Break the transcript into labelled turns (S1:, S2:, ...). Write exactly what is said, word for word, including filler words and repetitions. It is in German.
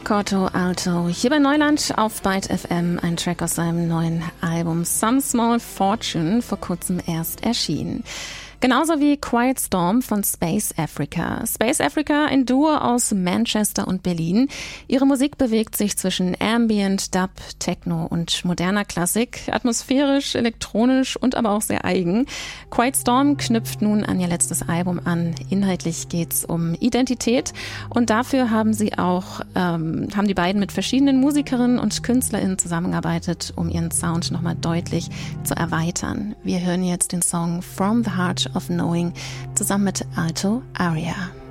S1: Corto Alto, hier bei Neuland auf Byte F M, ein Track aus seinem neuen Album Some Small Fortune, vor kurzem erst erschienen. Genauso wie Quiet Storm von Space Africa. Space Africa, ein Duo aus Manchester und Berlin. Ihre Musik bewegt sich zwischen Ambient, Dub, Techno und moderner Klassik. Atmosphärisch, elektronisch und aber auch sehr eigen. Quiet Storm knüpft nun an ihr letztes Album an. Inhaltlich geht's um Identität und dafür haben sie auch, ähm, haben die beiden mit verschiedenen Musikerinnen und KünstlerInnen zusammengearbeitet, um ihren Sound nochmal deutlich zu erweitern. Wir hören jetzt den Song From the Heart of Knowing zusammen mit Alto Aria.